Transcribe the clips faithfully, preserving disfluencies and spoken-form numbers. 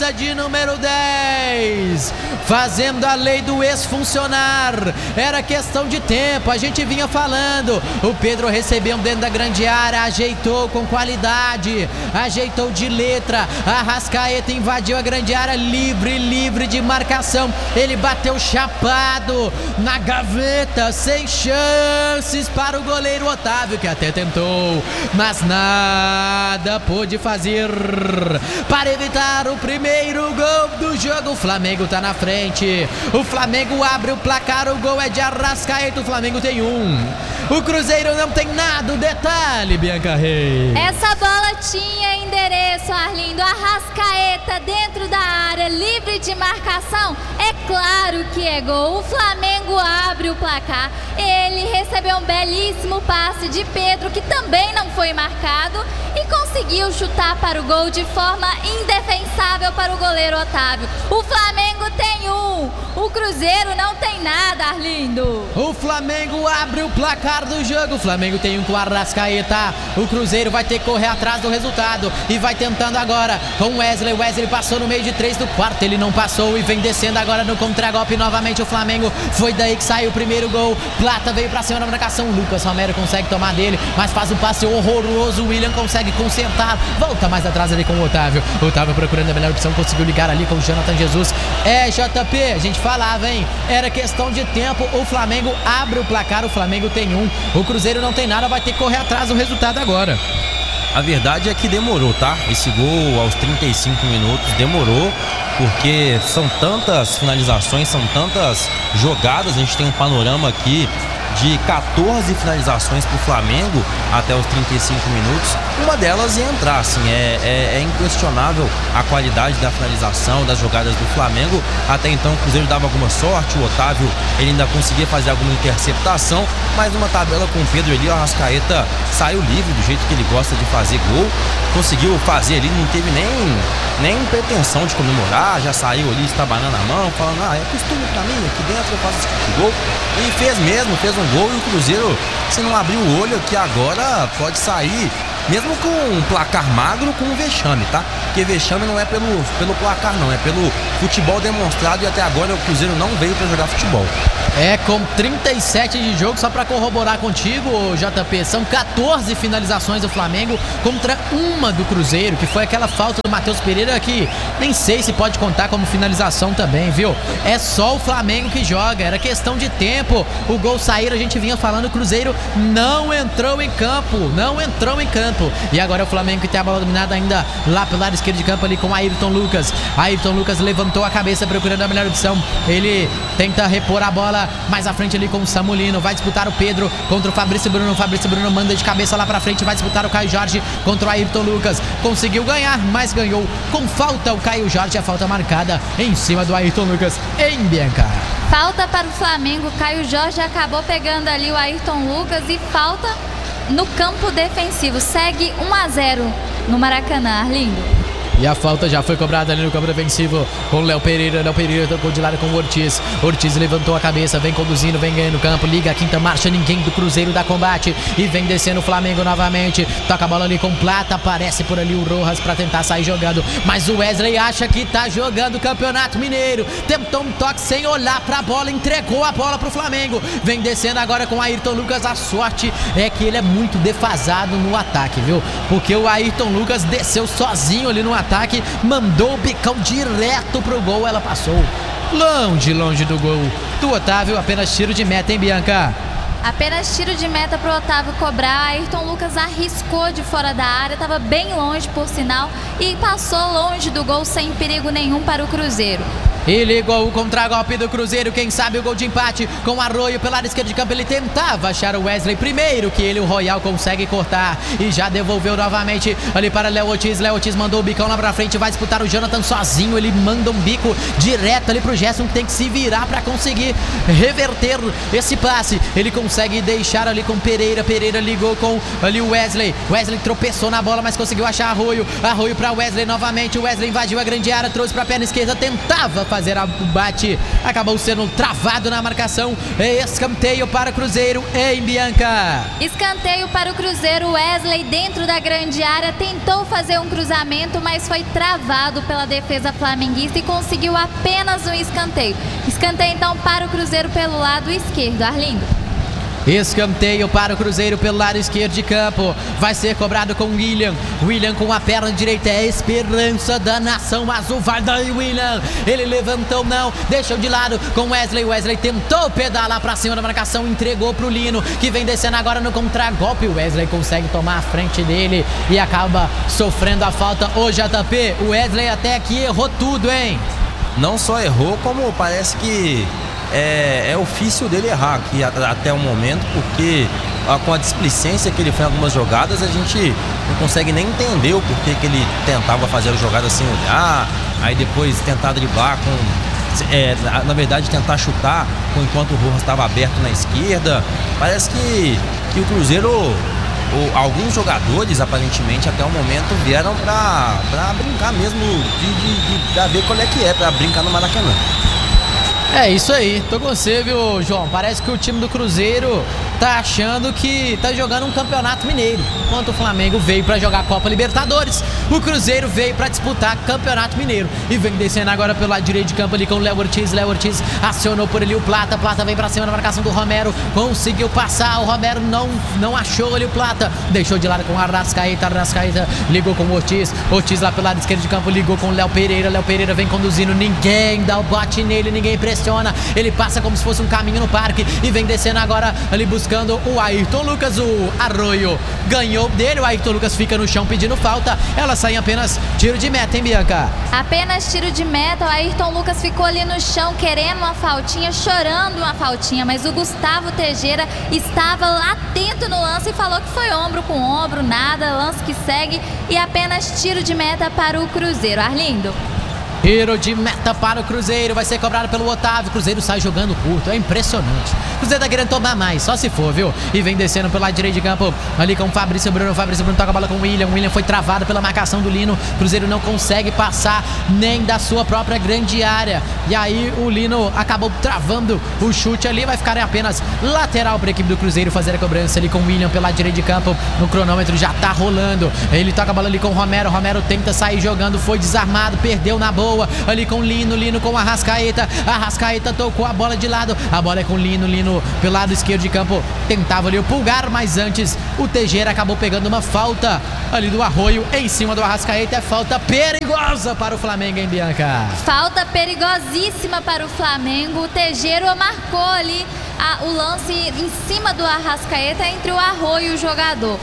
de número dez, fazendo a lei do ex funcionar. Era questão de tempo, a gente vinha falando. O Pedro recebeu dentro da grande área, ajeitou com qualidade, ajeitou de letra. Arrascaeta invadiu a grande área, livre, livre de marcação. Ele bateu chapado na gaveta, sem chances para o goleiro Otávio, que até tentou, mas nada pôde fazer para evitar o primeiro Primeiro gol do jogo. O Flamengo tá na frente. O Flamengo abre o placar. O gol é de Arrascaeta. O Flamengo tem um. O Cruzeiro não tem nada. O detalhe, Bianca Reis. Essa bola tinha endereço, Arlindo. Arrascaeta dentro da área, livre de marcação. É claro que é gol. O Flamengo abre o placar. Ele recebeu um belíssimo passe de Pedro, que também não foi marcado, e conseguiu chutar para o gol de forma indefensável para o goleiro Otávio. O Flamengo tem um, o Cruzeiro não tem nada, Arlindo. O Flamengo abre o placar do jogo. O Flamengo tem um com o Arrascaeta. O Cruzeiro vai ter que correr atrás do resultado e vai tentando agora com o Wesley. Wesley passou no meio de três do quarto, ele não passou e vem descendo agora no contragolpe novamente o Flamengo. Foi daí que saiu o primeiro gol. Plata veio pra cima da marcação. Lucas Romero consegue tomar dele, mas faz um passe horroroso. O William consegue consertar, volta mais atrás ali com o Otávio. O Otávio procurando a melhor opção, conseguiu ligar ali com o Jonathan Jesus. É, J P, a gente falava, hein? Era questão de tempo. O Flamengo abre o placar, o Flamengo tem um. O Cruzeiro não tem nada, vai ter que correr atrás do resultado agora. A verdade é que demorou, tá? Esse gol aos trinta e cinco minutos demorou, porque são tantas finalizações, são tantas jogadas. A gente tem um panorama aqui de quatorze finalizações para o Flamengo até os trinta e cinco minutos. Uma delas ia entrar, assim, é, é, é inquestionável a qualidade da finalização, das jogadas do Flamengo. Até então o Cruzeiro dava alguma sorte, o Otávio ele ainda conseguia fazer alguma interceptação, mas numa tabela com o Pedro ali, o Arrascaeta saiu livre do jeito que ele gosta de fazer gol, conseguiu fazer ali, não teve nem, nem pretensão de comemorar, já saiu ali estabanando a mão, falando, ah, é costume pra mim, aqui dentro eu faço esse tipo de gol, e fez mesmo, fez um gol. E o Cruzeiro, se não abrir o olho aqui agora, pode sair mesmo com um placar magro, com um vexame, tá? Porque vexame não é pelo, pelo placar não, é pelo futebol demonstrado, e até agora o Cruzeiro não veio para jogar futebol. É, com trinta e sete de jogo, só para corroborar contigo, J P, são quatorze finalizações do Flamengo contra uma do Cruzeiro, que foi aquela falta do Matheus Pereira que nem sei se pode contar como finalização também, viu? É só o Flamengo que joga, era questão de tempo. O gol sair, a gente vinha falando, o Cruzeiro não entrou em campo, não entrou em campo. E agora é o Flamengo que tem a bola dominada ainda lá pelo lado esquerdo de campo ali com Ayrton Lucas. Ayrton Lucas levantou a cabeça procurando a melhor opção. Ele tenta repor a bola mais à frente ali com o Samulino. Vai disputar o Pedro contra o Fabrício Bruno. O Fabrício Bruno manda de cabeça lá pra frente. Vai disputar o Caio Jorge contra o Ayrton Lucas. Conseguiu ganhar, mas ganhou com falta o Caio Jorge. A falta marcada em cima do Ayrton Lucas em Bianca. Falta para o Flamengo. Caio Jorge acabou pegando ali o Ayrton Lucas e falta no campo defensivo. Segue um a zero no Maracanã, Arlindo. E a falta já foi cobrada ali no campo defensivo com o Léo Pereira. Léo Pereira tocou de lado com o Ortiz. Ortiz levantou a cabeça, vem conduzindo, vem ganhando o campo. Liga a quinta marcha, ninguém do Cruzeiro dá combate. E vem descendo o Flamengo novamente. Toca a bola ali com Plata, aparece por ali o Rojas pra tentar sair jogando. Mas o Wesley acha que tá jogando o Campeonato Mineiro. Tentou um toque sem olhar pra bola, entregou a bola pro Flamengo. Vem descendo agora com o Ayrton Lucas. A sorte é que ele é muito defasado no ataque, viu? Porque o Ayrton Lucas desceu sozinho ali no ataque. Ataque, mandou o bicão direto pro gol, ela passou longe, longe do gol do Otávio. Apenas tiro de meta, hein, Bianca? Apenas tiro de meta pro Otávio cobrar. Ayrton Lucas arriscou de fora da área, estava bem longe por sinal, e passou longe do gol sem perigo nenhum para o Cruzeiro. E ligou o contragolpe do Cruzeiro, quem sabe o gol de empate com Arroio pela área esquerda de campo. Ele tentava achar o Wesley primeiro, que ele, o Royal, consegue cortar e já devolveu novamente ali para Léo Ortiz. Léo Ortiz mandou o bicão lá pra frente, vai disputar o Jonathan sozinho. Ele manda um bico direto ali pro Gerson, que tem que se virar para conseguir reverter esse passe. Ele consegue deixar ali com Pereira. Pereira ligou com ali o Wesley. Wesley tropeçou na bola, mas conseguiu achar Arroio. Arroio para Wesley novamente. O Wesley invadiu a grande área, trouxe para a perna esquerda, tentava fazer o bate, acabou sendo travado na marcação. Escanteio para o Cruzeiro em Bianca. Escanteio para o Cruzeiro. Wesley dentro da grande área tentou fazer um cruzamento, mas foi travado pela defesa flamenguista e conseguiu apenas um escanteio. Escanteio então para o Cruzeiro pelo lado esquerdo, Arlindo. Escanteio para o Cruzeiro pelo lado esquerdo de campo. Vai ser cobrado com William. William com a perna direita. É a esperança da nação azul. Vai daí, William. Ele levantou, não. Deixou de lado com Wesley. Wesley tentou pedalar para cima da marcação. Entregou para o Lino, que vem descendo agora no contragolpe. Wesley consegue tomar a frente dele e acaba sofrendo a falta. Ô J P, o Wesley até aqui errou tudo, hein? Não só errou, como parece que É, é ofício dele errar aqui até o momento, porque a, com a displicência que ele fez em algumas jogadas, a gente não consegue nem entender o porquê que ele tentava fazer a jogada sem olhar, aí depois tentar driblar com, é, na, na verdade tentar chutar enquanto o Rojas estava aberto na esquerda. Parece que, que o Cruzeiro, o, alguns jogadores aparentemente até o momento vieram pra, pra brincar mesmo, de, de, de, pra ver qual é que é, pra brincar no Maracanã. É isso aí, tô com você, viu, João? Parece que o time do Cruzeiro tá achando que tá jogando um campeonato mineiro, enquanto o Flamengo veio pra jogar a Copa Libertadores. O Cruzeiro veio pra disputar campeonato mineiro e vem descendo agora pelo lado direito de campo ali com o Léo Ortiz. Léo Ortiz acionou por ali o Plata. Plata vem pra cima da marcação do Romero, conseguiu passar. O Romero não, não achou ali o Plata, deixou de lado com o Arrascaeta. Arrascaeta ligou com o Ortiz. Ortiz lá pelo lado esquerdo de campo ligou com o Léo Pereira. Léo Pereira vem conduzindo, ninguém dá o bote nele, ninguém pressiona. Ele passa como se fosse um caminho no parque e vem descendo agora ali buscando o Ayrton Lucas. O Arroio ganhou dele, o Ayrton Lucas fica no chão pedindo falta. Ela sai em apenas tiro de meta, hein, Bianca? Apenas tiro de meta. O Ayrton Lucas ficou ali no chão querendo uma faltinha, chorando uma faltinha, mas o Gustavo Teixeira estava lá atento no lance e falou que foi ombro com ombro, nada, lance que segue e apenas tiro de meta para o Cruzeiro. Arlindo. Tiro de meta para o Cruzeiro, vai ser cobrado pelo Otávio. O Cruzeiro sai jogando curto, é impressionante. O Cruzeiro tá querendo tomar mais, só se for, viu? E vem descendo pelo lado direito de campo, ali com o Fabrício Bruno. O Fabrício Bruno toca a bola com o William. O William foi travado pela marcação do Lino. O Cruzeiro não consegue passar nem da sua própria grande área. E aí o Lino acabou travando o chute ali. Vai ficar em apenas lateral para a equipe do Cruzeiro fazer a cobrança ali com o William pelo lado direito de campo. No cronômetro já tá rolando. Ele toca a bola ali com o Romero. O Romero tenta sair jogando, foi desarmado, perdeu na boa. Ali com Lino, Lino com Arrascaeta. Arrascaeta tocou a bola de lado. A bola é com Lino, Lino pelo lado esquerdo de campo. Tentava ali o Pulgar, mas antes o Teixeira acabou pegando uma falta ali do Arroio em cima do Arrascaeta. É falta perigosa para o Flamengo, hein, Bianca? Falta perigosíssima para o Flamengo. O Teixeira marcou ali a, o lance em cima do Arrascaeta entre o Arroio e o jogador.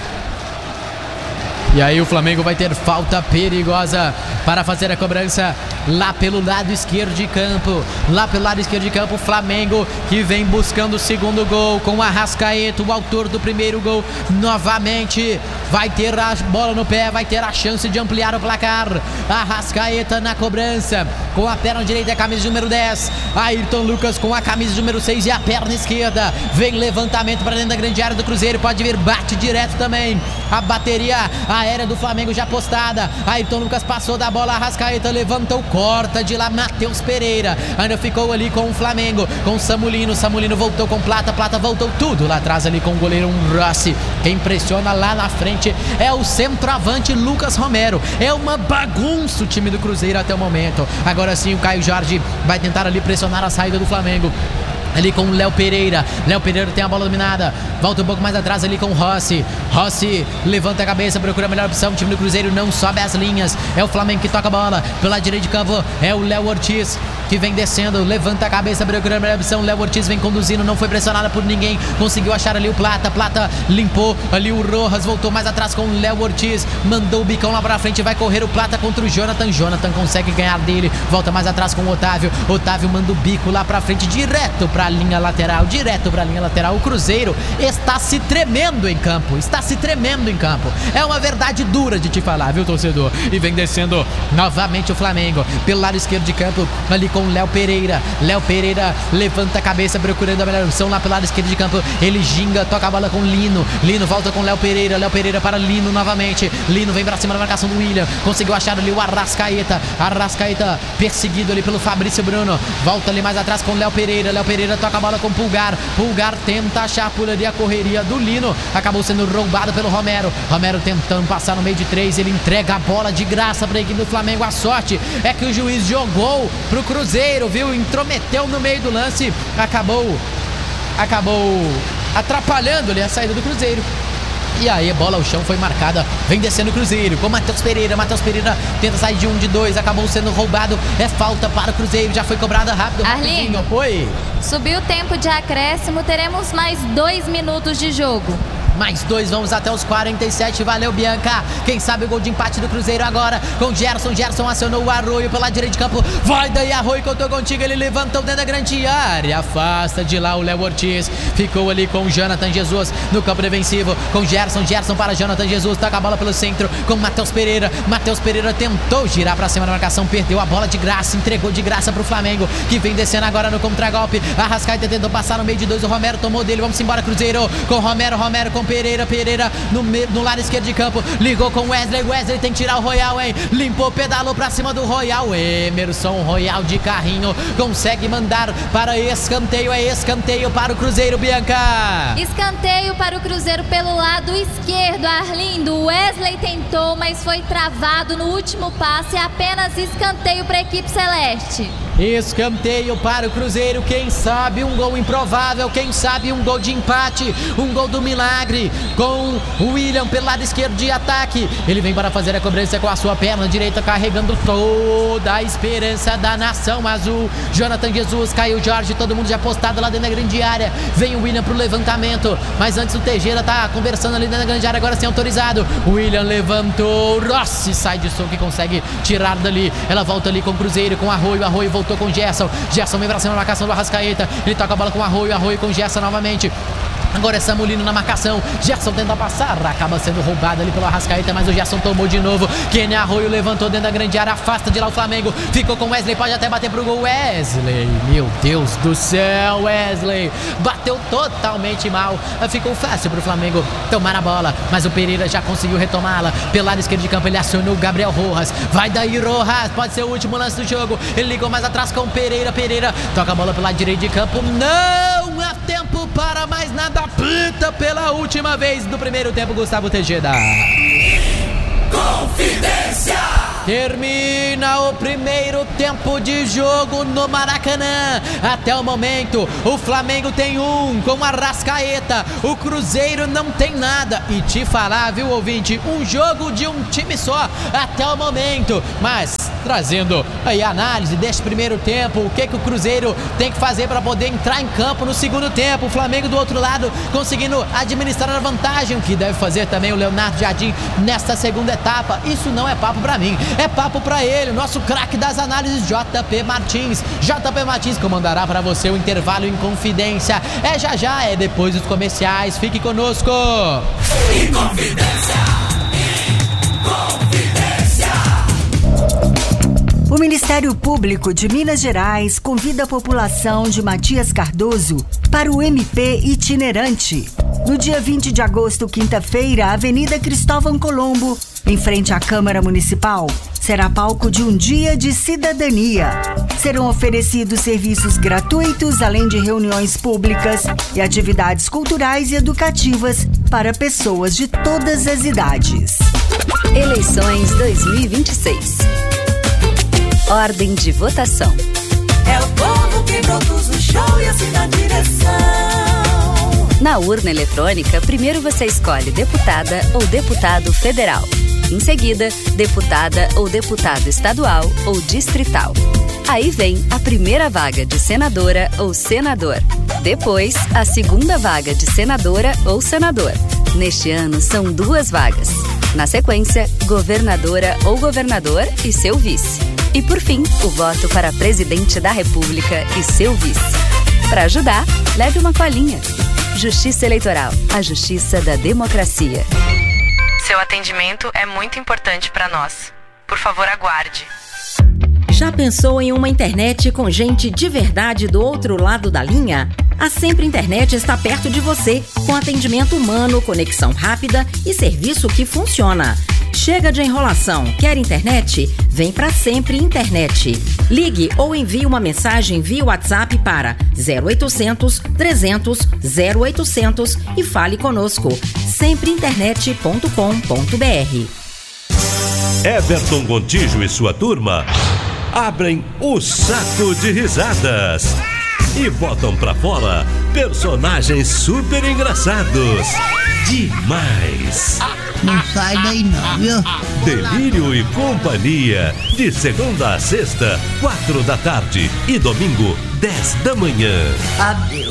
E aí o Flamengo vai ter falta perigosa para fazer a cobrança lá pelo lado esquerdo de campo. Lá pelo lado esquerdo de campo, o Flamengo que vem buscando o segundo gol com o Arrascaeta, o autor do primeiro gol. Novamente vai ter a bola no pé, vai ter a chance de ampliar o placar. Arrascaeta na cobrança com a perna direita, a camisa número dez. Ayrton Lucas com a camisa número seis e a perna esquerda. Vem levantamento para dentro da grande área do Cruzeiro, pode vir, bate direto também. A bateria aérea do Flamengo já postada. Ayrton Lucas passou da bola, Arrascaeta levantou, corta de lá, Matheus Pereira ainda ficou ali com o Flamengo, com o Samulino. Samulino voltou com Plata, Plata voltou tudo lá atrás ali com o goleiro Rossi. Quem pressiona lá na frente é o centroavante Lucas Romero. É uma bagunça o time do Cruzeiro até o momento. Agora sim o Caio Jorge vai tentar ali pressionar a saída do Flamengo. Ali com o Léo Pereira. Léo Pereira tem a bola dominada. Volta um pouco mais atrás ali com o Rossi. Rossi levanta a cabeça, procura a melhor opção. O time do Cruzeiro não sobe as linhas. É o Flamengo que toca a bola. Pelo lado direito de campo é o Léo Ortiz que vem descendo, levanta a cabeça, procura a melhor opção. Léo Ortiz vem conduzindo, não foi pressionada por ninguém. Conseguiu achar ali o Plata. Plata limpou ali o Rojas. Voltou mais atrás com o Léo Ortiz. Mandou o bicão lá pra frente. Vai correr o Plata contra o Jonathan. Jonathan consegue ganhar dele. Volta mais atrás com o Otávio. Otávio manda o bico lá pra frente, direto pra a linha lateral, direto para a linha lateral. O Cruzeiro está se tremendo em campo, está se tremendo em campo. É uma verdade dura de te falar, viu, torcedor? E vem descendo novamente o Flamengo pelo lado esquerdo de campo, ali com com Léo Pereira. Léo Pereira levanta a cabeça procurando a melhor opção lá pelo lado esquerdo de campo. Ele ginga, toca a bola com Lino. Lino volta com Léo Pereira. Léo Pereira para Lino novamente. Lino vem pra cima da marcação do William. Conseguiu achar ali o Arrascaeta. Arrascaeta perseguido ali pelo Fabrício Bruno. Volta ali mais atrás com Léo Pereira. Léo Pereira toca a bola com Pulgar. Pulgar tenta achar por ali a correria do Lino. Acabou sendo roubado pelo Romero. Romero tentando passar no meio de três. Ele entrega a bola de graça para a equipe do Flamengo. A sorte é que o juiz jogou pro Cruzeiro, viu? Intrometeu no meio do lance. Acabou Acabou atrapalhando ali a saída do Cruzeiro. E aí a bola ao chão foi marcada. Vem descendo o Cruzeiro com Matheus Pereira. Matheus Pereira tenta sair de um, de dois. Acabou sendo roubado. É falta para o Cruzeiro. Já foi cobrada rápido. Arlindo, Oi. Subiu o tempo de acréscimo. Teremos mais dois minutos de jogo. Mais dois, vamos até os quarenta e sete. Valeu, Bianca. Quem sabe o gol de empate do Cruzeiro agora com Gerson. Gerson acionou o Arroio pela direita de campo. Vai daí, Arroio, que eu tô contigo. Ele levantou dentro da grande área. Afasta de lá o Léo Ortiz. Ficou ali com o Jonathan Jesus no campo defensivo. Com Gerson. Gerson para Jonathan Jesus. Toca a bola pelo centro com Matheus Pereira. Matheus Pereira tentou girar pra cima da marcação. Perdeu a bola de graça. Entregou de graça pro Flamengo, que vem descendo agora no contragolpe. Arrascaeta tentou passar no meio de dois. O Romero tomou dele. Vamos embora, Cruzeiro. Com Romero. Romero com Pereira, Pereira no, no lado esquerdo de campo, ligou com Wesley, Wesley tem que tirar o Royal, hein? Limpou, pedalou pra cima do Royal. Emerson Royal de carrinho consegue mandar para escanteio. É escanteio para o Cruzeiro, Bianca. Escanteio para o Cruzeiro pelo lado esquerdo, Arlindo. Wesley tentou, mas foi travado no último passe. Apenas escanteio para a equipe celeste. Escanteio para o Cruzeiro. Quem sabe um gol improvável, quem sabe um gol de empate, um gol do milagre, com o William pelo lado esquerdo de ataque. Ele vem para fazer a cobrança com a sua perna direita, carregando toda a esperança da nação azul. Jonathan Jesus, Caio Jorge, todo mundo já postado lá dentro da grande área. Vem o William pro levantamento, mas antes o Teixeira tá conversando ali dentro da grande área, agora sem autorizado. O William levantou, Rossi sai de som, que consegue tirar dali. Ela volta ali com o Cruzeiro, com o Arroio. Arroio voltou com Gerson. Gerson vem pra cima da marcação do Arrascaeta. Ele toca a bola com o Arroio. Arroio com Gerson novamente. Agora é Samulino na marcação. Gerson tenta passar, acaba sendo roubado ali pelo Arrascaeta, mas o Gerson tomou de novo. Kenny Arroio levantou dentro da grande área, afasta de lá o Flamengo. Ficou com Wesley, pode até bater pro gol. Wesley, meu Deus do céu, Wesley bateu totalmente mal. Ficou fácil pro Flamengo tomar a bola, mas o Pereira já conseguiu retomá-la. Pelo lado esquerdo de campo ele acionou o Gabriel Rojas. Vai daí, Rojas, pode ser o último lance do jogo. Ele ligou mais atrás com o Pereira. Pereira toca a bola pelo lado direito de campo. Não há tempo para mais nada. Apita pela última vez do primeiro tempo, Gustavo Tejeda. Confidência! Termina o primeiro tempo de jogo no Maracanã. Até o momento, o Flamengo tem um com Arrascaeta. O Cruzeiro não tem nada. E te falar, viu, ouvinte, um jogo de um time só até o momento. Mas trazendo aí a análise deste primeiro tempo, o que, que o Cruzeiro tem que fazer para poder entrar em campo no segundo tempo. O Flamengo do outro lado conseguindo administrar a vantagem, o que deve fazer também o Leonardo Jardim nesta segunda etapa. Isso não é papo para mim, é papo pra ele, o nosso craque das análises, J P Martins. J P Martins comandará pra você o intervalo em Confidência. É já já, é depois dos comerciais. Fique conosco. Inconfidência. Confidência. O Ministério Público de Minas Gerais convida a população de Matias Cardoso para o M P itinerante. No dia vinte de agosto, quinta-feira, Avenida Cristóvão Colombo, em frente à Câmara Municipal, será palco de um dia de cidadania. Serão oferecidos serviços gratuitos, além de reuniões públicas e atividades culturais e educativas para pessoas de todas as idades. Eleições dois mil e vinte e seis. Ordem de votação. É o povo que produz o show e assim na direção. Na urna eletrônica, primeiro você escolhe deputada ou deputado federal. Em seguida, deputada ou deputado estadual ou distrital. Aí vem a primeira vaga de senadora ou senador. Depois, a segunda vaga de senadora ou senador. Neste ano, são duas vagas. Na sequência, governadora ou governador e seu vice. E por fim, o voto para presidente da República e seu vice. Para ajudar, leve uma colinha. Justiça Eleitoral, a justiça da democracia. Seu atendimento é muito importante para nós. Por favor, aguarde. Já pensou em uma internet com gente de verdade do outro lado da linha? A Sempre Internet está perto de você, com atendimento humano, conexão rápida e serviço que funciona. Chega de enrolação. Quer internet? Vem pra Sempre Internet. Ligue ou envie uma mensagem via WhatsApp para zero oitocentos, trezentos, zero oitocentos e fale conosco. sempre internet ponto com ponto b r. Everton Gontijo e sua turma abrem o saco de risadas e botam pra fora personagens super engraçados. Demais! Não sai daí não, viu? Delírio e Companhia, de segunda a sexta, quatro da tarde e domingo, dez da manhã. Adeus.